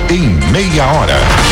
em meia hora.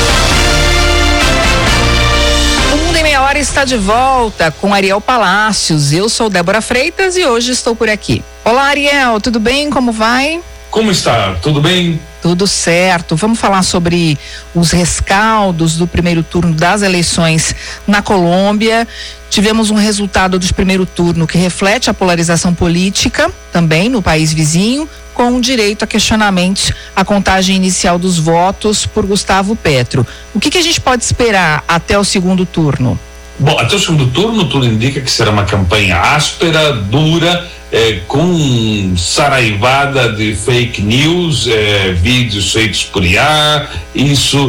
O Mundo em Meia Hora está de volta com Ariel Palácios. Eu sou Débora Freitas e hoje estou por aqui. Olá, Ariel, tudo bem? Como vai? Como está? Tudo bem? Tudo certo. Vamos falar sobre os rescaldos do primeiro turno das eleições na Colômbia. Tivemos um resultado do primeiro turno que reflete a polarização política também no país vizinho, com direito a questionamentos à contagem inicial dos votos por Gustavo Petro. O que a gente pode esperar até o segundo turno? Bom, até o segundo turno, tudo indica que será uma campanha áspera, dura, com saraivada de fake news, vídeos feitos por IA, isso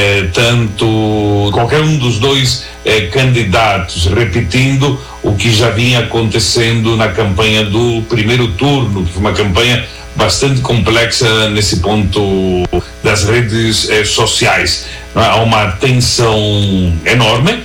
tanto qualquer um dos dois candidatos repetindo o que já vinha acontecendo na campanha do primeiro turno, que foi uma campanha bastante complexa nesse ponto das redes sociais. Há uma tensão enorme,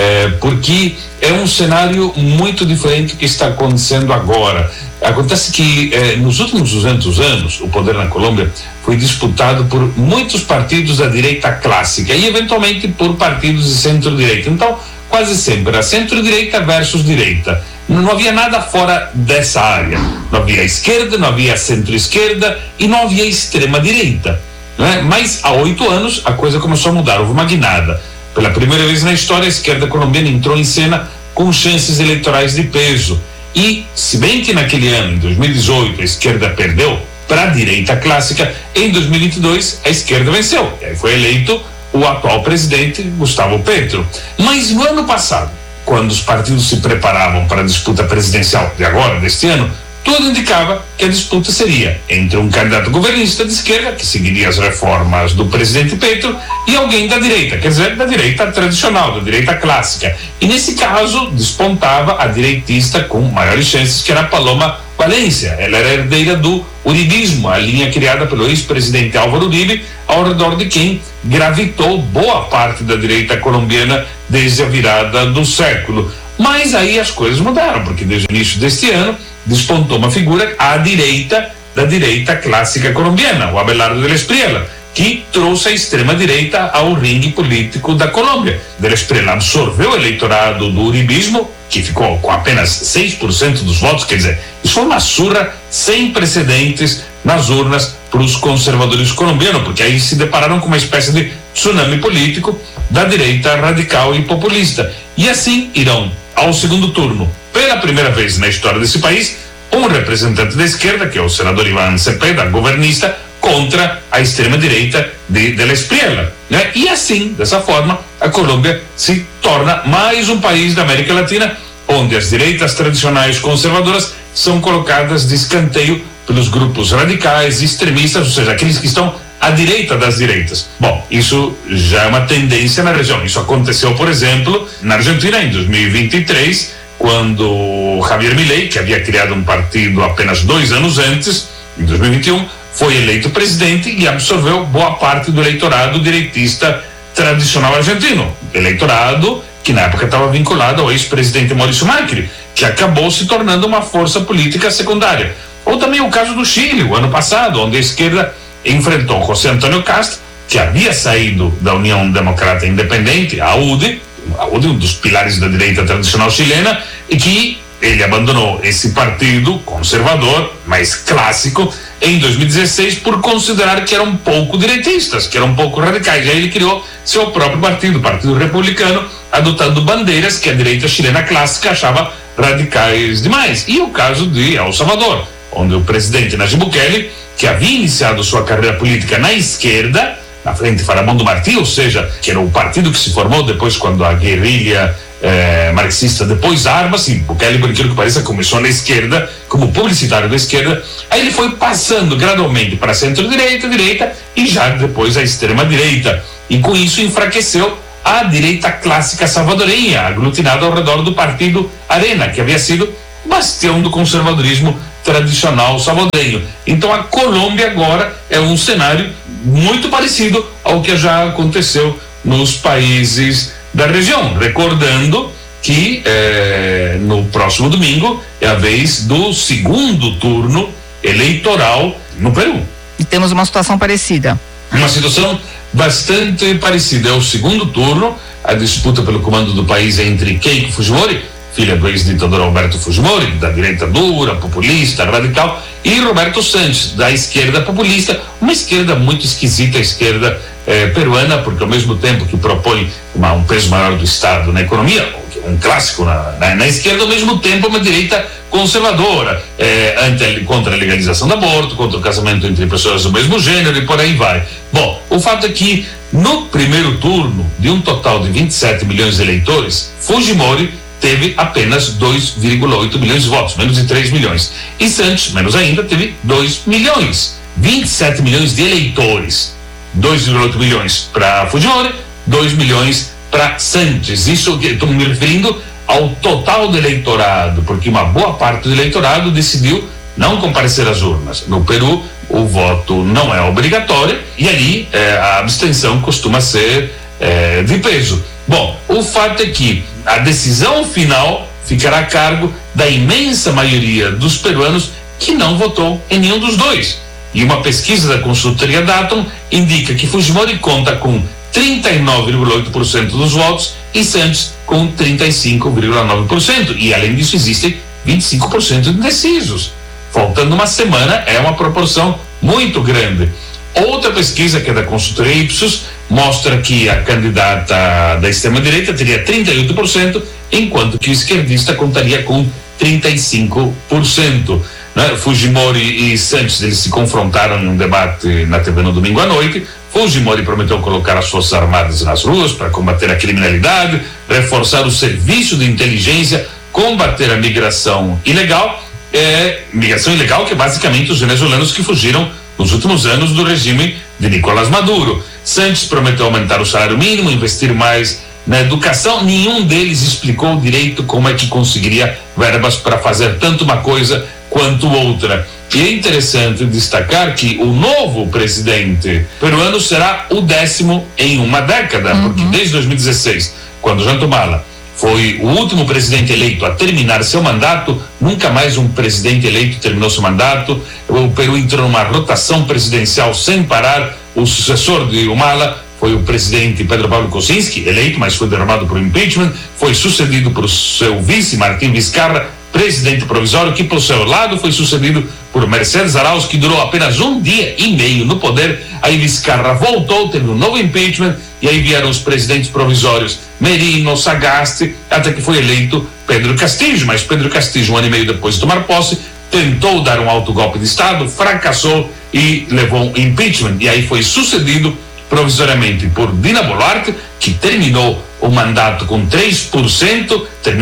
porque é um cenário muito diferente do que está acontecendo agora. Acontece que nos últimos 200 anos o poder na Colômbia foi disputado por muitos partidos da direita clássica e eventualmente por partidos de centro-direita. Então, quase sempre era centro-direita versus direita. Não havia nada fora dessa área. Não havia esquerda, não havia centro-esquerda e não havia extrema-direita, né? Mas há 8 anos a coisa começou a mudar, houve uma guinada. Pela primeira vez na história, a esquerda colombiana entrou em cena com chances eleitorais de peso. E, se bem que naquele ano, em 2018, a esquerda perdeu para a direita clássica, em 2022 a esquerda venceu. E aí foi eleito o atual presidente, Gustavo Petro. Mas no ano passado, quando os partidos se preparavam para a disputa presidencial de agora, deste ano, tudo indicava que a disputa seria entre um candidato governista de esquerda, que seguiria as reformas do presidente Petro, e alguém da direita, quer dizer, da direita tradicional, da direita clássica. E nesse caso, despontava a direitista com maiores chances, que era Paloma Valencia. Ela era herdeira do uribismo, a linha criada pelo ex-presidente Álvaro Uribe, ao redor de quem gravitou boa parte da direita colombiana desde a virada do século. Mas aí as coisas mudaram, porque desde o início deste ano despontou uma figura à direita da direita clássica colombiana, o Abelardo del Espriella, que trouxe a extrema-direita ao ringue político da Colômbia. Del Espriella absorveu o eleitorado do uribismo, que ficou com apenas 6% dos votos, quer dizer, isso foi uma surra sem precedentes nas urnas para os conservadores colombianos, porque aí se depararam com uma espécie de tsunami político da direita radical e populista. E assim irão ao segundo turno, pela primeira vez na história desse país, um representante da esquerda, que é o senador Iván Cepeda, governista, contra a extrema-direita de Del Espriella, né? E assim, dessa forma, a Colômbia se torna mais um país da América Latina onde as direitas tradicionais conservadoras são colocadas de escanteio pelos grupos radicais, extremistas, ou seja, aqueles que estão à direita das direitas. Bom, isso já é uma tendência na região. Isso aconteceu, por exemplo, na Argentina em 2023, quando Javier Milei, que havia criado um partido apenas 2 anos antes, em 2021, foi eleito presidente e absorveu boa parte do eleitorado direitista tradicional argentino. Eleitorado que na época estava vinculado ao ex-presidente Maurício Macri, que acabou se tornando uma força política secundária. Ou também o caso do Chile, o ano passado, onde a esquerda enfrentou José Antônio Castro, que havia saído da União Democrata Independente, a UDI, um dos pilares da direita tradicional chilena, e que ele abandonou esse partido conservador, mais clássico, em 2016 por considerar que eram pouco direitistas, que eram pouco radicais. E aí ele criou seu próprio partido, o Partido Republicano, adotando bandeiras que a direita chilena clássica achava radicais demais. E o caso de El Salvador, onde o presidente Nayib Bukele, que havia iniciado sua carreira política na esquerda, na Frente Faramundo Martí, ou seja, que era o partido que se formou depois quando a guerrilha marxista depois armas, e Bukele, por aquilo que pareça, começou na esquerda, como publicitário da esquerda, aí ele foi passando gradualmente para centro-direita, direita e já depois a extrema-direita, e com isso enfraqueceu a direita clássica salvadorenha, aglutinada ao redor do partido Arena, que havia sido bastião do conservadorismo tradicional salvadorenho. Então a Colômbia agora é um cenário muito parecido ao que já aconteceu nos países da região, recordando que no próximo domingo é a vez do segundo turno eleitoral no Peru. E temos uma situação parecida. Uma situação bastante parecida. É o segundo turno, a disputa pelo comando do país é entre Keiko Fujimori, filha do ex-ditador Alberto Fujimori, da direita dura, populista, radical, e Roberto Santos, da esquerda populista, uma esquerda muito esquisita, a esquerda peruana, porque ao mesmo tempo que propõe um peso maior do Estado na economia, um clássico na esquerda, ao mesmo tempo uma direita conservadora, contra a legalização do aborto, contra o casamento entre pessoas do mesmo gênero e por aí vai. Bom, o fato é que no primeiro turno, de um total de 27 milhões de eleitores, Fujimori teve apenas 2,8 milhões de votos, menos de 3 milhões. E Santos, menos ainda, teve 2 milhões. 27 milhões de eleitores. 2,8 milhões para Fujimori, 2 milhões para Santos. Isso que estou me referindo ao total do eleitorado, porque uma boa parte do eleitorado decidiu não comparecer às urnas. No Peru, o voto não é obrigatório e ali a abstenção costuma ser de peso. Bom, o fato é que a decisão final ficará a cargo da imensa maioria dos peruanos que não votou em nenhum dos dois. E uma pesquisa da consultoria Datum indica que Fujimori conta com 39,8% dos votos e Santos com 35,9%. E além disso existem 25% de indecisos. Faltando uma semana é uma proporção muito grande. Outra pesquisa, que é da consultoria Ipsos, mostra que a candidata da extrema-direita teria 38%, enquanto que o esquerdista contaria com 35%. Né? Fujimori e Santos, eles se confrontaram em um debate na TV no domingo à noite. Fujimori prometeu colocar as Forças Armadas nas ruas para combater a criminalidade, reforçar o serviço de inteligência, combater a migração ilegal, que é basicamente os venezuelanos que fugiram nos últimos anos do regime de Nicolás Maduro. Santos prometeu aumentar o salário mínimo, investir mais na educação. Nenhum deles explicou direito como é que conseguiria verbas para fazer tanto uma coisa quanto outra. E é interessante destacar que o novo presidente peruano será o 10º em uma década, porque desde 2016, quando Jean Tomala foi o último presidente eleito a terminar seu mandato, nunca mais um presidente eleito terminou seu mandato. O Peru entrou numa rotação presidencial sem parar. O sucessor de Humala foi o presidente Pedro Pablo Kuczynski, eleito, mas foi derrubado por impeachment. Foi sucedido por seu vice, Martín Vizcarra, presidente provisório, que por seu lado foi sucedido por Mercedes Arauz, que durou apenas 1 dia e meio no poder. Aí Vizcarra voltou, teve um novo impeachment, e aí vieram os presidentes provisórios Merino, Sagasti, até que foi eleito Pedro Castillo. Mas Pedro Castillo, 1 ano e meio depois de tomar posse, tentou dar um autogolpe de Estado, fracassou e levou um impeachment. E aí foi sucedido provisoriamente por Dina Boluarte, que terminou o mandato com 3%,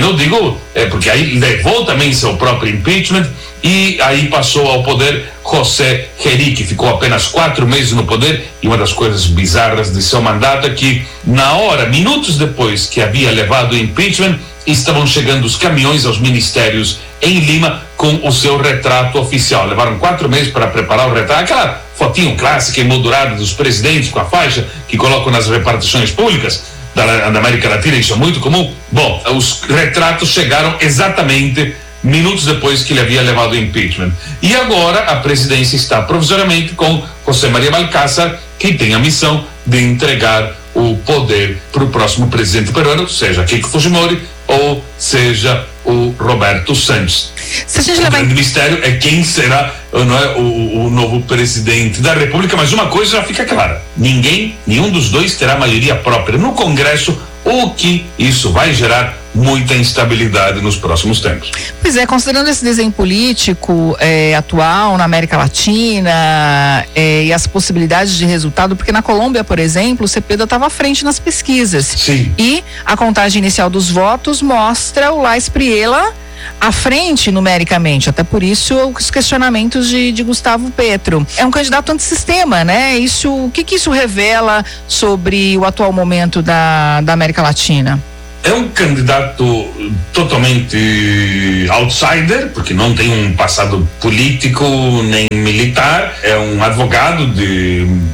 porque aí levou também seu próprio impeachment, e aí passou ao poder José Geri, que ficou apenas 4 meses no poder. E uma das coisas bizarras de seu mandato é que, minutos depois que havia levado o impeachment, estavam chegando os caminhões aos ministérios em Lima com o seu retrato oficial. Levaram 4 meses para preparar o retrato, aquela fotinho clássica emoldurada dos presidentes com a faixa que colocam nas repartições públicas da América Latina. Isso é muito comum. Bom, os retratos chegaram exatamente minutos depois que ele havia levado o impeachment. E agora a presidência está provisoriamente com José Maria Balcázar, que tem a missão de entregar o poder para o próximo presidente peruano, seja Keiko Fujimori ou seja o Roberto Santos. O grande mistério é quem será o novo presidente da República, mas uma coisa já fica clara: nenhum dos dois terá maioria própria no Congresso, o que isso vai gerar muita instabilidade nos próximos tempos. Pois é, considerando esse desenho político atual na América Latina e as possibilidades de resultado, porque na Colômbia, por exemplo, o Cepeda estava à frente nas pesquisas. Sim. E a contagem inicial dos votos mostra o Lais Priela à frente numericamente, até por isso os questionamentos de Gustavo Petro. É um candidato antissistema, né? O que isso revela sobre o atual momento da América Latina? É um candidato totalmente outsider, porque não tem um passado político nem militar. É um advogado de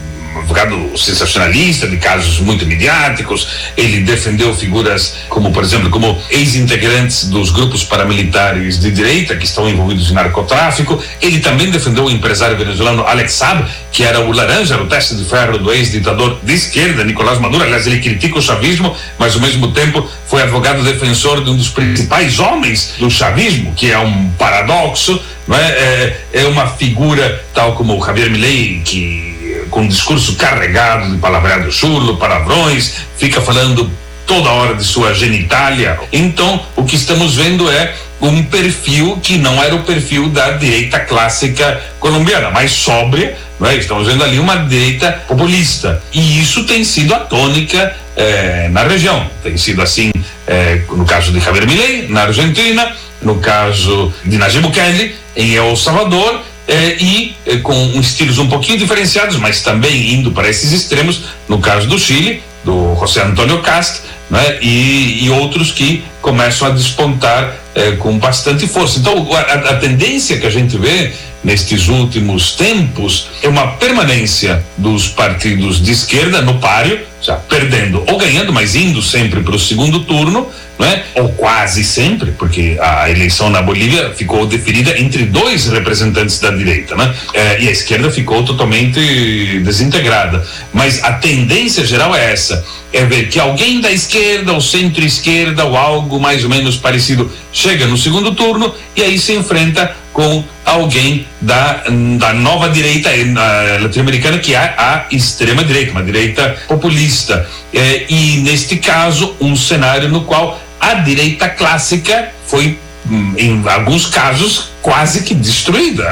advogado sensacionalista de casos muito midiáticos. Ele defendeu figuras como, por exemplo, como ex-integrantes dos grupos paramilitares de direita que estão envolvidos em narcotráfico. Ele também defendeu o empresário venezuelano Alex Saab, que era o laranja, o teste de ferro do ex-ditador de esquerda, Nicolás Maduro. Aliás, ele critica o chavismo, mas ao mesmo tempo foi advogado defensor de um dos principais homens do chavismo, que é um paradoxo, não é? É uma figura tal como o Javier Milei, que com um discurso carregado de palavreado chulo, palavrões, fica falando toda hora de sua genitália. Então, o que estamos vendo é um perfil que não era o perfil da direita clássica colombiana, mais sóbria, não é? Estamos vendo ali uma direita populista. E isso tem sido a tônica na região. Tem sido assim no caso de Javier Milei, na Argentina, no caso de Nayib Bukele, em El Salvador, com estilos um pouquinho diferenciados, mas também indo para esses extremos, no caso do Chile, do José Antônio Kast, né? E outros que começam a despontar com bastante força. Então, a tendência que a gente vê nestes últimos tempos é uma permanência dos partidos de esquerda no páreo, já perdendo ou ganhando, mas indo sempre para o segundo turno, né? Ou quase sempre, porque a eleição na Bolívia ficou definida entre dois representantes da direita, né? E a esquerda ficou totalmente desintegrada. Mas a tendência geral é essa, é ver que alguém da esquerda ou centro-esquerda ou algo mais ou menos parecido chega no segundo turno e aí se enfrenta com alguém da nova direita latino-americana, que é a extrema direita, uma direita populista, e neste caso um cenário no qual a direita clássica foi, em alguns casos, quase que destruída.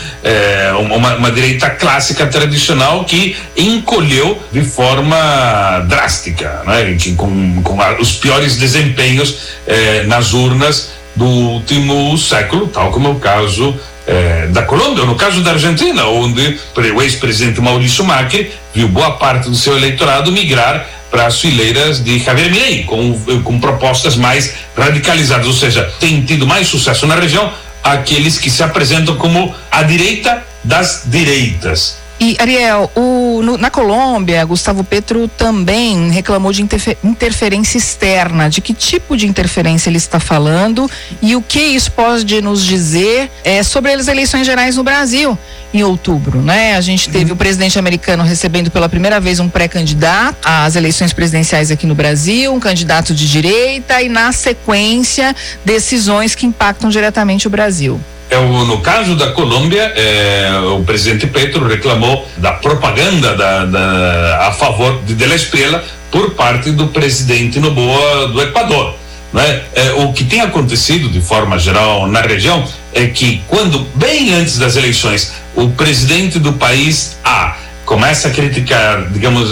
Uma direita clássica tradicional que encolheu de forma drástica, né? Com os piores desempenhos nas urnas do último século, tal como é o caso da Colômbia, ou no caso da Argentina, onde o ex-presidente Maurício Macri viu boa parte do seu eleitorado migrar para as fileiras de Javier Milei, com propostas mais radicalizadas, ou seja, tem tido mais sucesso na região aqueles que se apresentam como a direita das direitas. E, Ariel, na Colômbia, Gustavo Petro também reclamou de interferência externa. De que tipo de interferência ele está falando e o que isso pode nos dizer sobre as eleições gerais no Brasil em outubro, né? A gente teve o presidente americano recebendo pela primeira vez um pré-candidato às eleições presidenciais aqui no Brasil, um candidato de direita, e na sequência decisões que impactam diretamente o Brasil. No caso da Colômbia, o presidente Petro reclamou da propaganda a favor de la Espriella por parte do presidente Noboa do Equador, né? O que tem acontecido de forma geral na região é que quando, bem antes das eleições, o presidente do país A começa a criticar, digamos,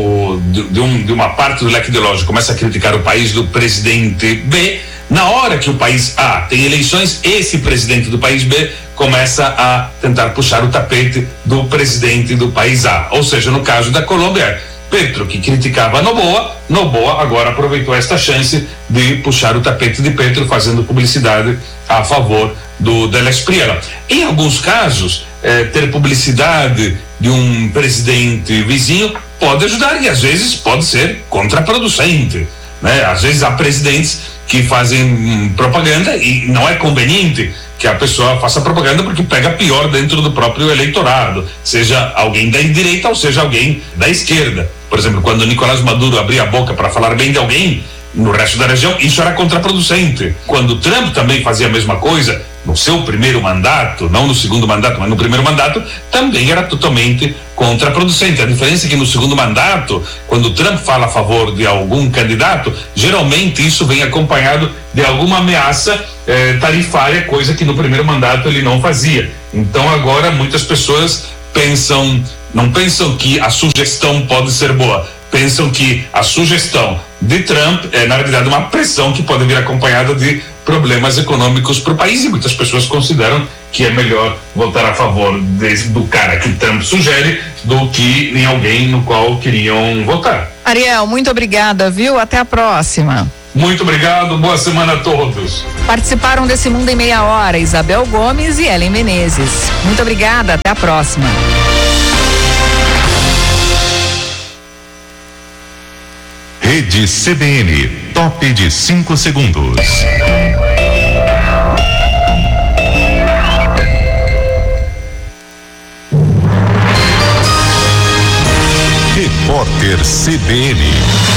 de uma parte do leque ideológico, começa a criticar o país do presidente B, na hora que o país A tem eleições, esse presidente do país B começa a tentar puxar o tapete do presidente do país A. Ou seja, no caso da Colômbia, Petro, que criticava Noboa agora aproveitou esta chance de puxar o tapete de Petro, fazendo publicidade a favor de la Espriella. Em alguns casos, ter publicidade de um presidente vizinho pode ajudar e às vezes pode ser contraproducente, né? Às vezes há presidentes que fazem propaganda e não é conveniente que a pessoa faça propaganda porque pega pior dentro do próprio eleitorado, seja alguém da direita ou seja alguém da esquerda. Por exemplo, quando Nicolás Maduro abria a boca para falar bem de alguém no resto da região, isso era contraproducente. Quando Trump também fazia a mesma coisa no seu primeiro mandato, não no segundo mandato, mas no primeiro mandato, também era totalmente contraproducente. A diferença é que no segundo mandato, quando Trump fala a favor de algum candidato, geralmente isso vem acompanhado de alguma ameaça tarifária, coisa que no primeiro mandato ele não fazia. Então agora muitas pessoas não pensam que a sugestão pode ser boa, pensam que a sugestão de Trump é, na realidade, uma pressão que pode vir acompanhada de problemas econômicos para o país, e muitas pessoas consideram que é melhor votar a favor do cara que Trump sugere do que em alguém no qual queriam votar. Ariel, muito obrigada, viu? Até a próxima. Muito obrigado, boa semana a todos. Participaram desse Mundo em Meia Hora Isabel Gomes e Ellen Menezes. Muito obrigada, até a próxima. Rede CBN, top de 5 segundos. Repórter CBN.